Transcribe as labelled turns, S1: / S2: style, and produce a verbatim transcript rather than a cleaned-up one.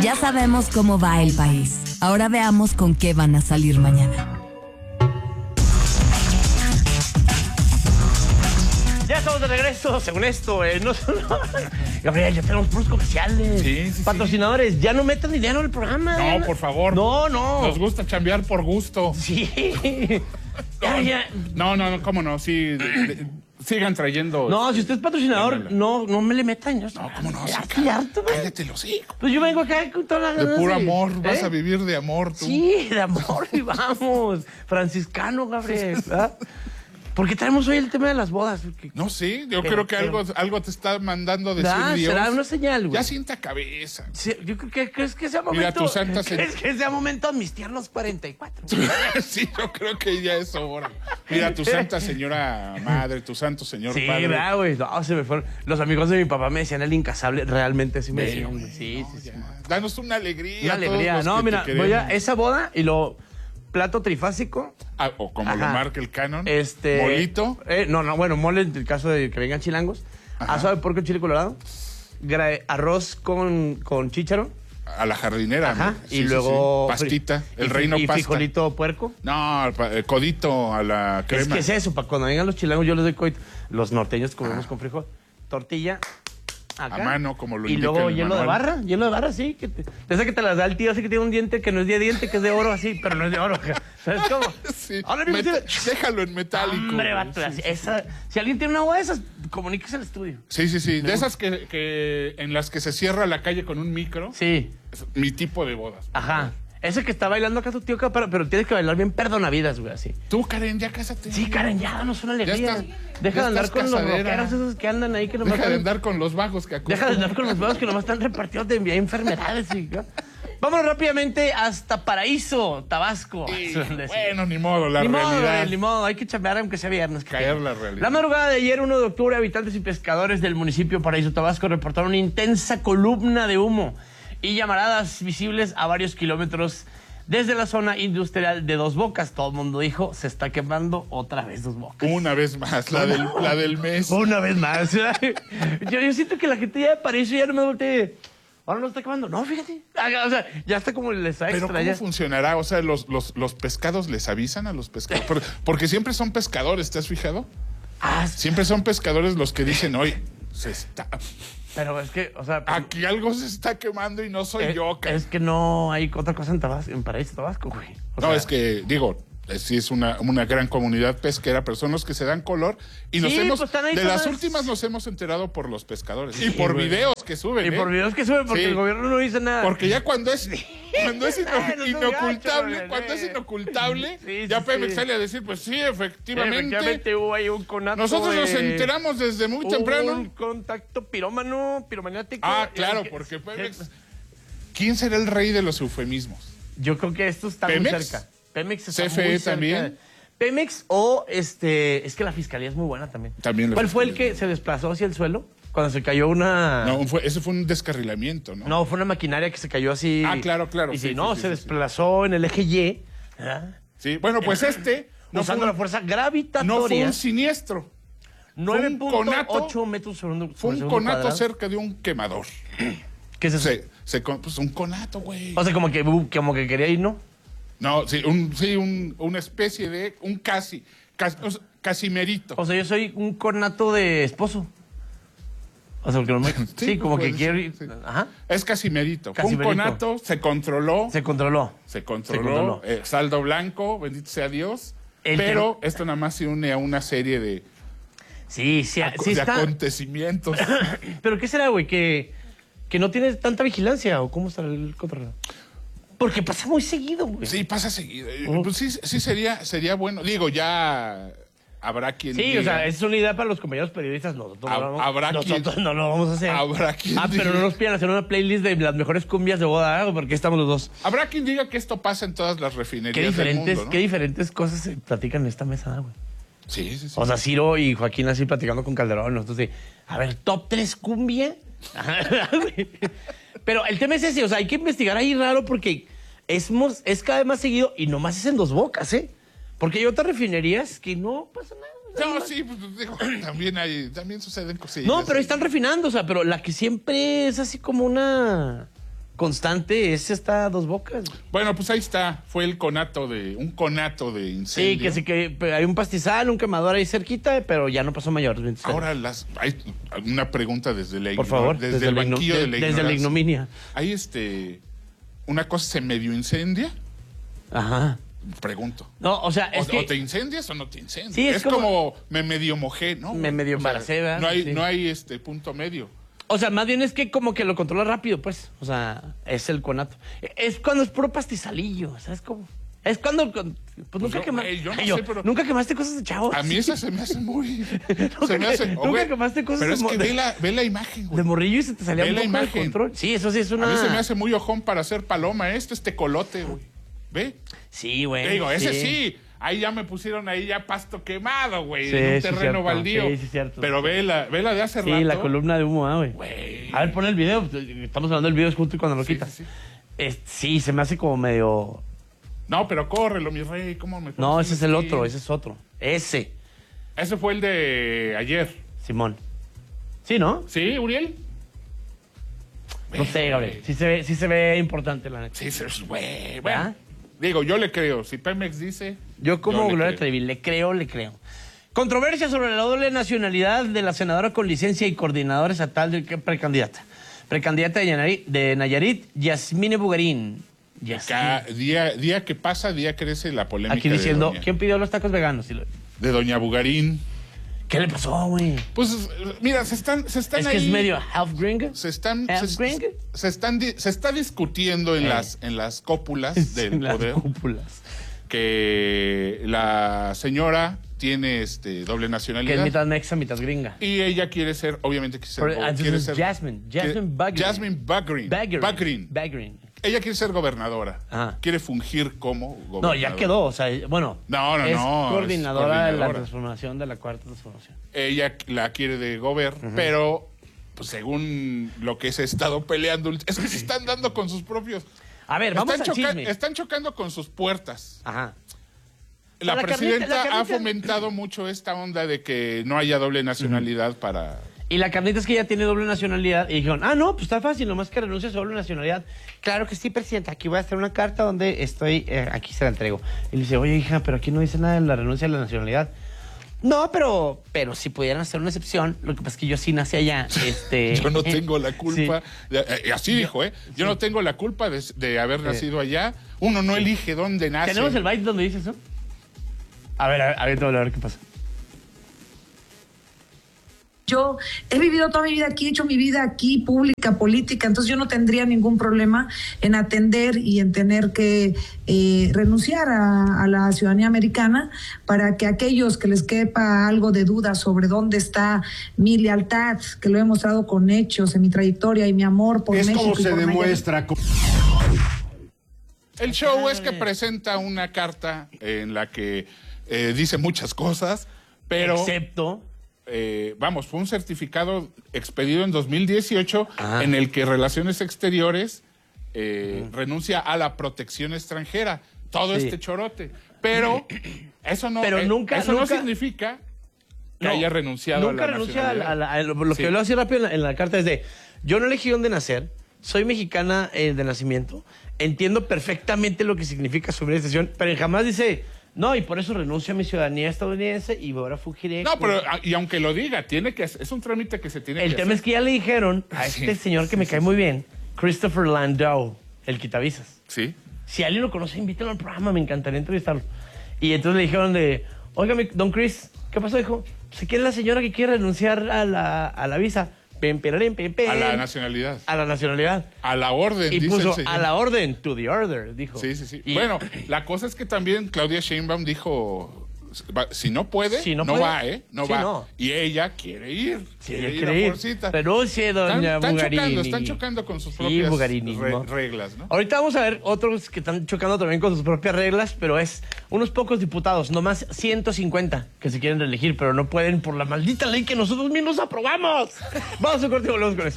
S1: Ya sabemos cómo va el país. Ahora veamos con qué van a salir mañana.
S2: Ya estamos de regreso, según esto. Eh, no, no. Gabriel, ya tenemos puros comerciales.
S3: Sí, sí,
S2: Patrocinadores, sí. Ya no metan dinero en el programa.
S3: No, por favor.
S2: No, no.
S3: Nos gusta chambear por gusto.
S2: Sí. ya, ya.
S3: No, no, no, cómo no. Sí, de, de, sigan trayendo.
S2: No, si usted es patrocinador, no, no me le metan. Yo,
S3: no, cómo no.
S2: Ya
S3: Sí,
S2: estoy harto, güey.
S3: Cállate los hijos.
S2: Pues yo vengo acá con toda la
S3: De
S2: ganas
S3: puro
S2: de-
S3: amor.
S2: ¿Eh?
S3: Vas a vivir de amor tú.
S2: Sí, de amor, y vamos. Franciscano, Gabriel. ¿Verdad? ¿Por qué traemos hoy el tema de las bodas? Porque-
S3: No sé, yo
S2: Pero,
S3: creo que
S2: pero-
S3: algo, algo te está mandando decir
S2: Ah,
S3: Dios.
S2: será una señal, güey.
S3: Ya sienta cabeza.
S2: Sí, yo creo que crees que sea momento.
S3: Mira, tu santa se-
S2: ¿Crees que sea momento de amnistiar los cuarenta y cuatro?
S3: Sí, yo creo que ya es hora. Mira, tu santa señora madre, tu santo señor
S2: Sí,
S3: padre.
S2: ¿verdad, güey? No, se me fueron. Los amigos de mi papá me decían el incasable, realmente sí me
S3: Ve,
S2: decían.
S3: güey,
S2: güey. Sí,
S3: no,
S2: sí, sí.
S3: ya. Danos una alegría.
S2: Una
S3: a todos
S2: alegría.
S3: los
S2: No,
S3: que te
S2: mira, voy
S3: queremos.
S2: a esa boda y lo plato trifásico.
S3: Ah, o como lo
S2: Ajá.
S3: marca el canon.
S2: Este.
S3: Molito.
S2: eh, no, no, bueno, mole en el caso de que vengan chilangos.
S3: Ajá.
S2: Asado de porco en chile colorado. gra- arroz con, con chícharo.
S3: A la jardinera.
S2: Ajá.
S3: ¿no? Sí,
S2: y
S3: sí,
S2: luego.
S3: sí. Pastita.
S2: y-
S3: El
S2: y-
S3: reino
S2: y
S3: pasta.
S2: frijolito puerco.
S3: No, el pa- el codito a la
S2: Es
S3: crema.
S2: que es eso, para cuando vengan los chilangos yo les doy coito. Los norteños comemos con frijol. Tortilla. Acá.
S3: A mano, como lo
S2: Y
S3: indica
S2: luego
S3: el
S2: hielo de
S3: manual.
S2: barra, hielo de barra, sí. Que te, esa que te las da el tío, así que tiene un diente que no es de diente, que es de oro, así, pero no es de oro. ¿Sabes cómo?
S3: Sí.
S2: Ahora mismo
S3: Meta-
S2: tiene-
S3: déjalo en metálico.
S2: Hombre,
S3: güey.
S2: vato, así, esa, si alguien tiene una agua de esas, comuníquese al estudio.
S3: Sí, sí, sí. De esas que, que en las que se cierra la calle con un micro.
S2: Sí,
S3: Es mi tipo de bodas.
S2: ajá. Ese que está bailando acá tu tío, acá, pero, pero tienes que bailar bien perdonavidas, güey, así.
S3: Tú, Karen, ya cásate.
S2: Sí, Karen, ya danos una alegría.
S3: Ya estás-
S2: Deja
S3: ya
S2: de andar
S3: estás
S2: con los
S3: casadera.
S2: rockeros esos que andan ahí que nomás
S3: Deja de
S2: están-
S3: andar con los vagos que
S2: Deja de
S3: acostumbran.
S2: andar con los huevos que nomás están repartidos de enviar enfermedades. Y, ¿no? Vámonos rápidamente hasta Paraíso, Tabasco.
S3: Sí,
S2: Donde sí.
S3: bueno, ni modo, la
S2: Ni modo,
S3: realidad.
S2: güey, ni modo, hay que chambear aunque sea viernes.
S3: Caer la realidad.
S2: La madrugada de ayer, uno de octubre, habitantes y pescadores del municipio Paraíso, Tabasco, reportaron una intensa columna de humo y llamaradas visibles a varios kilómetros desde la zona industrial de Dos Bocas. Todo el mundo dijo, se está quemando otra vez Dos Bocas.
S3: Una vez más, la del, la del mes.
S2: Una vez más. yo, yo siento que la gente ya de Paraíso ya no me voltee. Ahora no está quemando. No, fíjate. O sea, ya está como les
S3: Pero
S2: extra.
S3: ¿cómo
S2: ya.
S3: funcionará? O sea, los, los, los pescados les avisan a los pescadores. Por- Porque siempre son pescadores, ¿te has fijado?
S2: Ah,
S3: Siempre son pescadores los que dicen, oye, se está...
S2: pero es que, o sea.
S3: Aquí algo se está quemando y no soy
S2: es,
S3: yo. ca-
S2: es que no hay otra cosa en, Tabasco, en Paraíso, Tabasco, güey. O
S3: No,
S2: sea,
S3: es que, digo, eh, sí es una, una gran comunidad pesquera, pero son los que se dan color. Y nos
S2: Sí,
S3: hemos,
S2: pues, están ahí
S3: de las
S2: todas-
S3: últimas nos hemos enterado por los pescadores.
S2: Sí,
S3: y por
S2: güey.
S3: videos que suben.
S2: Y por
S3: ¿eh?
S2: videos que suben, porque
S3: Sí.
S2: el gobierno no dice nada.
S3: Porque ya cuando es, cuando es ino-
S2: Ay, no seas
S3: inocultable,
S2: gacho,
S3: cuando es
S2: güey.
S3: inocultable,
S2: Sí,
S3: ya
S2: sí,
S3: Pemex
S2: sí.
S3: sale a decir, pues sí,
S2: Sí,
S3: efectivamente.
S2: efectivamente hubo ahí un conato.
S3: Nosotros nos
S2: de-
S3: enteramos desde muy
S2: Un
S3: temprano.
S2: contacto pirómano, piromaniático.
S3: Ah,
S2: Es
S3: claro,
S2: que-
S3: porque Pemex. ¿Quién será el rey de los eufemismos?
S2: Yo creo que esto está muy
S3: ¿Pemex?
S2: cerca. Pemex está
S3: C F E
S2: muy cerca.
S3: también.
S2: Pemex o este. Es que la fiscalía es muy buena también.
S3: También la
S2: ¿Cuál fue el
S3: fiscalía
S2: que se desplazó hacia el suelo? Cuando se cayó una.
S3: No, fue, ese fue un descarrilamiento, ¿no?
S2: No, fue una maquinaria que se cayó así.
S3: Ah, claro, claro,
S2: Y
S3: sí,
S2: si no,
S3: sí,
S2: se
S3: sí, sí.
S2: desplazó en el eje Y. ¿verdad?
S3: Sí, bueno, pues este no fue,
S2: Usando
S3: un,
S2: la fuerza
S3: no
S2: gravitatoria.
S3: fue un siniestro.
S2: nueve punto
S3: conato-
S2: ocho metros sobre un,
S3: Fue
S2: sobre
S3: un
S2: segundo
S3: conato
S2: cuadrado.
S3: cerca de un quemador.
S2: ¿Qué es eso?
S3: Se, se con- pues un conato, güey.
S2: O sea, como que, uh, como que quería ir, ¿no?
S3: No, sí, un, sí un, una especie de. Un casi. Casi, o sea, casimerito.
S2: O sea, yo soy un conato de esposo. O sea, porque no me... sí, como que
S3: pues,
S2: quiero ir...
S3: sí.
S2: Ajá.
S3: Es casimerito. Fue un
S2: Casimerito.
S3: conato, se controló.
S2: Se controló.
S3: Se controló,
S2: Se controló.
S3: eh, saldo blanco, bendito sea Dios.
S2: El
S3: pero esto nada más se une a una serie de,
S2: Sí, sí,
S3: aco-
S2: sí
S3: de
S2: está...
S3: acontecimientos.
S2: ¿Pero qué será, güey? ¿Que, que no tiene tanta vigilancia o cómo está el control? Porque pasa muy seguido, güey.
S3: Sí, pasa seguido. Eh,
S2: Oh.
S3: Pues sí, sí sería, sería bueno. Digo, ya habrá quien
S2: Sí,
S3: diga,
S2: o sea, es una idea para los compañeros periodistas. Nosotros,
S3: Hab-
S2: no, lo vamos-
S3: habrá
S2: nosotros
S3: quien-
S2: no lo vamos a hacer.
S3: habrá quien
S2: Ah, pero
S3: diga-
S2: no nos pidan hacer una playlist de las mejores cumbias de boda, ¿eh? Porque estamos los dos.
S3: Habrá quien diga que esto pasa en todas las refinerías
S2: Qué diferentes,
S3: del mundo, ¿no?
S2: qué diferentes cosas se platican en esta mesa, güey.
S3: Sí, sí, sí.
S2: O sea, Ciro y Joaquín así platicando con Calderón. Nosotros de, a ver, top tres cumbia. Pero el tema es ese, o sea, hay que investigar ahí raro porque es, mos- es cada vez más seguido y nomás es en Dos Bocas, ¿eh? Porque hay otras refinerías que no pasa nada.
S3: No, sí, pues digo, también hay, también suceden cosillas.
S2: No, pero ahí están refinando, o sea, pero la que siempre es así como una... constante, ese está a dos bocas.
S3: Bueno, pues ahí está. Fue el conato de, un conato de incendio.
S2: Sí, que sí que hay un pastizal, un quemador ahí cerquita, pero ya no pasó mayor.
S3: Ahora las, hay una pregunta desde la
S2: Por favor,
S3: desde,
S2: desde
S3: el
S2: la igno-
S3: banquillo
S2: de-
S3: de la
S2: desde la
S3: ignorancia.
S2: ignominia.
S3: Hay este, una cosa se medio incendia.
S2: Ajá.
S3: Pregunto.
S2: No, o sea, es
S3: o,
S2: que...
S3: o te incendias o no te incendias.
S2: Sí, es
S3: es
S2: como-
S3: como, me medio mojé, ¿no?
S2: Me medio
S3: O sea,
S2: embaracé, ¿verdad?
S3: No hay,
S2: Sí.
S3: no hay este punto medio.
S2: O sea, más bien es que como que lo controla rápido, pues. O sea, es el conato. Es cuando es puro pastizalillo, ¿sabes cómo? Es cuando... Pues, nunca,
S3: yo,
S2: quema-
S3: güey, yo no
S2: Ay,
S3: sé, pero-
S2: nunca quemaste cosas de chavos.
S3: A mí esa se me hace muy...
S2: Nunca
S3: se me
S2: que-
S3: hace...
S2: nunca
S3: güey,
S2: quemaste cosas
S3: Pero
S2: de
S3: es
S2: mo-
S3: que
S2: de-
S3: ve la, ve la imagen, güey.
S2: De morrillo y se te salía
S3: Ve
S2: un
S3: la
S2: poco de
S3: imagen.
S2: control. Sí, eso sí es una...
S3: A mí se me hace muy ojón para hacer paloma esto, este colote, güey. ¿Ve?
S2: Sí, güey.
S3: Te digo, ese sí. Ahí ya me pusieron ahí ya pasto quemado, güey.
S2: Sí,
S3: en un
S2: sí,
S3: terreno
S2: cierto.
S3: baldío.
S2: Sí, sí, cierto.
S3: Pero ve la, ve la de hace rato.
S2: Sí, la columna de humo, ah, güey.
S3: Güey.
S2: A ver, pon el video. Estamos hablando del video es justo cuando lo
S3: Sí,
S2: quitas.
S3: sí, sí.
S2: Es- sí, se me hace como medio...
S3: No, pero córrelo, mi rey. ¿Cómo me
S2: No, ese es el
S3: aquí?
S2: otro, ese es otro. Ese,
S3: Ese fue el de ayer.
S2: Simón. Sí, ¿no?
S3: ¿Sí, Uriel?
S2: No sé, Gabriel. Sí se ve, sí se ve importante, la neta.
S3: Sí, sí, güey.
S2: ¿Ah?
S3: Bueno, digo, yo le creo. Si Pemex dice...
S2: Yo como
S3: le
S2: Gloria
S3: creo.
S2: Trevi, le creo, le creo. Controversia sobre la doble nacionalidad de la senadora con licencia y coordinadora estatal de precandidata. Precandidata de Nayarit, de Nayarit Yasmine Bugarín. Yasmine.
S3: Ca- día, día que pasa, día crece la polémica
S2: Aquí diciendo,
S3: de doña,
S2: ¿quién pidió los tacos veganos? Y lo-
S3: de doña Bugarín.
S2: ¿Qué le pasó, güey?
S3: Pues, mira, se están, se están
S2: Es
S3: ahí...
S2: que es medio half gringo.
S3: Se están,
S2: half
S3: se,
S2: gringo.
S3: se están di- se está discutiendo en
S2: Eh.
S3: las en las cópulas del
S2: Las
S3: poder
S2: cúpulas.
S3: que la señora tiene este doble
S2: Que es
S3: nacionalidad
S2: mitad mexa, mitad gringa.
S3: y ella quiere ser, obviamente quiere ser,
S2: Pero,
S3: go-
S2: entonces
S3: quiere
S2: es
S3: ser
S2: Jasmine,
S3: quiere-
S2: Jasmine Bagrin.
S3: Jasmine Bagrin.
S2: Bagrin.
S3: Bagrin.
S2: Bagrin.
S3: Ella quiere ser gobernadora.
S2: Ajá.
S3: Quiere fungir como
S2: No,
S3: gobernadora.
S2: ya quedó, o sea, bueno.
S3: No, no,
S2: es
S3: no, es
S2: coordinadora de la
S3: coordinadora.
S2: transformación de la cuarta transformación.
S3: Ella la quiere de gober, pero pues, según lo que se ha estado peleando, es que se están dando con sus propios.
S2: A ver, vamos
S3: están,
S2: al
S3: choca-
S2: chisme.
S3: están chocando con sus puertas.
S2: Ajá.
S3: La,
S2: la
S3: presidenta
S2: carnita- la
S3: ha
S2: carnita-
S3: fomentado mucho esta onda de que no haya doble nacionalidad para...
S2: Y la carnita es que ella tiene doble nacionalidad. Y dijeron, ah, no, pues está fácil, nomás que renuncia a su doble nacionalidad. Claro que sí, presidenta. Aquí voy a hacer una carta donde estoy, eh, aquí se la entrego. Y le dice, oye, hija, pero aquí no dice nada de la renuncia a la nacionalidad. No, pero, pero si pudieran hacer una excepción, lo que pasa es que yo sí nací allá. Este...
S3: Yo no tengo la culpa.
S2: Sí.
S3: de- eh, así dijo, ¿eh? Yo no tengo la culpa de, de haber nacido allá. Uno no elige dónde nace.
S2: ¿Tenemos el byte donde dice eso? A ver, a ver, a ver, a ver qué pasa.
S4: Yo he vivido toda mi vida aquí, he hecho mi vida aquí, pública, política, entonces yo no tendría ningún problema en atender y en tener que eh, renunciar a, a la ciudadanía americana para que aquellos que les quepa algo de duda sobre dónde está mi lealtad, que lo he mostrado con hechos en mi trayectoria y mi amor por
S5: Es
S4: México.
S5: como
S4: y
S5: se
S4: por Nayarit.
S5: demuestra. co-
S3: El show es que presenta una carta en la que eh, dice muchas cosas, pero...
S2: Excepto...
S3: eh, vamos, fue un certificado expedido en dos mil dieciocho
S2: Ajá.
S3: en el que Relaciones Exteriores eh, renuncia a la protección extranjera. Todo
S2: Sí.
S3: este chorote. Pero eso no,
S2: Pero
S3: eh,
S2: nunca-
S3: eso no
S2: nunca-
S3: significa que
S2: No,
S3: haya renunciado
S2: nunca
S3: a la
S2: renuncia a la- a la- a lo, lo
S3: Sí.
S2: que lo así rápido en la, en la carta es de, yo no elegí dónde nacer, soy mexicana eh, de nacimiento, entiendo perfectamente lo que significa su decisión, pero jamás dice, no, y por eso renuncio a mi ciudadanía estadounidense y ahora fugiré.
S3: No,
S2: con-".
S3: pero a- y aunque lo diga, tiene que es un trámite que se tiene
S2: El
S3: que
S2: tema
S3: hacer.
S2: es que ya le dijeron a
S3: Sí,
S2: este señor que
S3: sí,
S2: me
S3: sí,
S2: cae
S3: sí.
S2: muy bien, Christopher Landau, el quitavisas.
S3: Sí.
S2: Si alguien lo conoce, invítalo al programa, me encantaría entrevistarlo. Y entonces le dijeron de, oiga, mi- don Chris, ¿qué pasó, hijo? Si quiere la señora que quiere renunciar a la, a la visa. Pem, perarín, pem, pem.
S3: A la nacionalidad.
S2: A la nacionalidad.
S3: A la orden,
S2: Y
S3: dice
S2: puso
S3: el señor.
S2: a la orden, to the order, dijo.
S3: Sí, sí, sí.
S2: Y-
S3: Bueno, la cosa es que también Claudia Sheinbaum dijo, va- si no puede,
S2: Si no
S3: no,
S2: puede.
S3: va, ¿eh? No
S2: Sí,
S3: va.
S2: no.
S3: Y ella quiere ir.
S2: Sí,
S3: quiere ir
S2: quiere
S3: a
S2: ir.
S3: fuercita.
S2: Renuncie,
S3: Están,
S2: doña
S3: están
S2: Bugarini.
S3: chocando, están chocando con sus
S2: Sí,
S3: propias
S2: bugarinismo.
S3: re- reglas, ¿no?
S2: Ahorita vamos a ver otros que están chocando también con sus propias reglas, pero es unos pocos diputados, nomás ciento cincuenta que se quieren reelegir, pero no pueden por la maldita ley que nosotros mismos aprobamos. Vamos a corte y volvemos con esto.